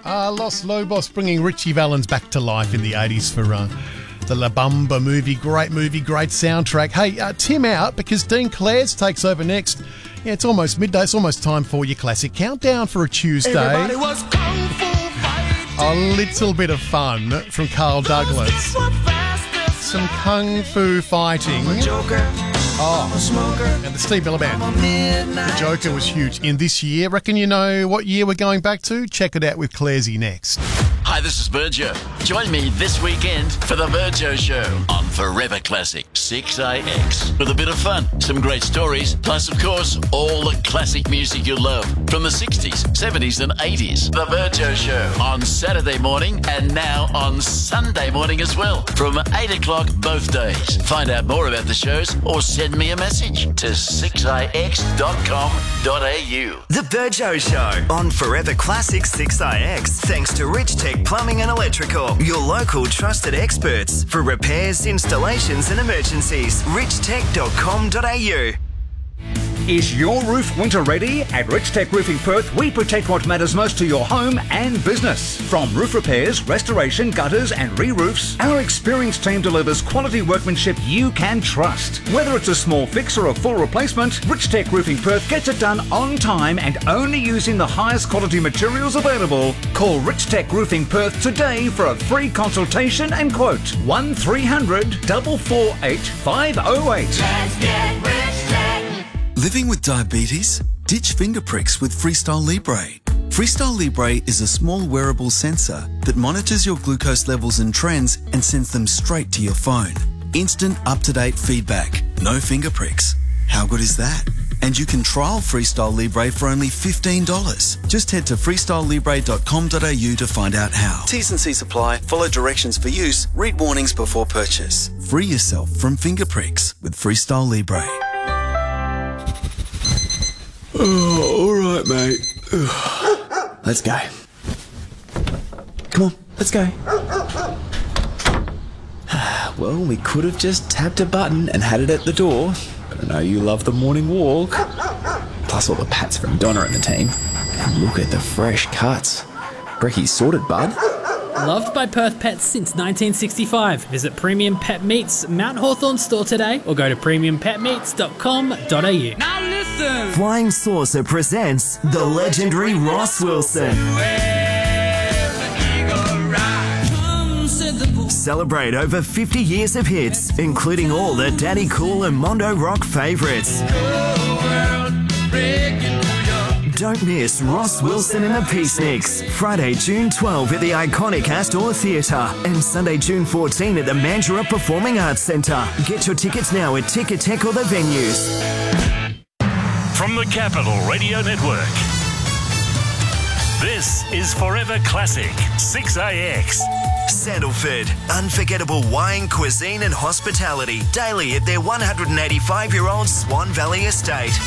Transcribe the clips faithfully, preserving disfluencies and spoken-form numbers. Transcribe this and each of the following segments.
Uh, Los Lobos bringing Richie Valens back to life in the eighties for uh, the La Bamba movie. Great movie, great soundtrack. Hey, uh, Tim out because Dean Clares takes over next. Yeah, it's almost midday. It's almost time for your classic countdown for a Tuesday. Everybody was kung fu fighting. A little bit of fun from Carl Douglas. Some kung fu fighting. I'm a joker. Oh, I'm a smoker. And the Steve Miller Band. I'm a midnight. The Joker was huge in this year. Reckon you know what year we're going back to? Check it out with Claresy next. Hi, this is Virgio. Join me this weekend for the Virgio Show on Forever Classic six A X. With a bit of fun, some great stories, plus, of course, all the classic music you love from the sixties, seventies and eighties. The Virgio Show on Saturday morning and now on Sunday morning as well from eight o'clock both days. Find out more about the shows or send me a message to six a x dot com dot a u. The Virgio Show on Forever Classic six A X. Thanks to Rich Tech Plumbing and Electrical, your local trusted experts for repairs, installations and emergencies. rich tech dot com dot a u. Is your roof winter ready? At Rich Tech Roofing Perth, we protect what matters most to your home and business. From roof repairs, restoration, gutters and re-roofs, our experienced team delivers quality workmanship you can trust. Whether it's a small fix or a full replacement, Rich Tech Roofing Perth gets it done on time and only using the highest quality materials available. Call Rich Tech Roofing Perth today for a free consultation and quote. one three hundred, four four eight, five oh eight. Let's get Rich Tech. Living with diabetes? Ditch finger pricks with Freestyle Libre. Freestyle Libre is a small wearable sensor that monitors your glucose levels and trends and sends them straight to your phone. Instant up-to-date feedback. No finger pricks. How good is that? And you can trial Freestyle Libre for only fifteen dollars. Just head to freestyle libre dot com dot a u to find out how. T's and C's apply. Follow directions for use. Read warnings before purchase. Free yourself from finger pricks with Freestyle Libre. Oh, all right, mate. Let's go. Come on, let's go. Well, we could have just tapped a button and had it at the door, but I know you love the morning walk. Plus all the pats from Donna and the team. And look at the fresh cuts. Brecky's sorted, bud. Loved by Perth Pets since nineteen sixty-five. Visit Premium Pet Meats Mount Hawthorn store today or go to premium pet meats dot com dot a u. Now listen. Flying Saucer presents the legendary Ross Wilson. Celebrate over fifty years of hits, including all the Daddy Cool and Mondo Rock favourites. Don't miss Ross Wilson and the Peaceniks. Friday, June twelfth at the iconic Astor Theatre and Sunday, June fourteenth at the Mandurah Performing Arts Centre. Get your tickets now at Ticketek or the venues. From the Capital Radio Network, this is Forever Classic six A X. Sandalford, unforgettable wine, cuisine and hospitality daily at their one hundred eighty-five-year-old Swan Valley estate.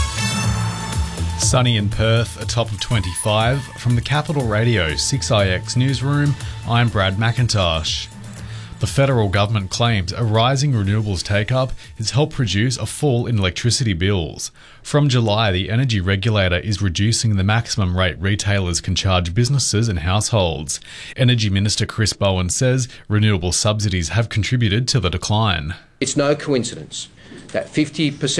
Sunny in Perth, a top of twenty-five. From the Capital Radio six A X newsroom, I'm Brad McIntosh. The federal government claims a rising renewables take-up has helped produce a fall in electricity bills. From July, the energy regulator is reducing the maximum rate retailers can charge businesses and households. Energy Minister Chris Bowen says renewable subsidies have contributed to the decline. It's no coincidence that fifty percent